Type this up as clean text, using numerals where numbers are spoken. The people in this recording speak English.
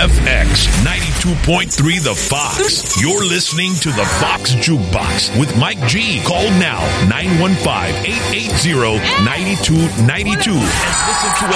FX 92.3 The Fox. You're listening to The Fox Jukebox with Mike G. Call now 915-880-9292 and listen to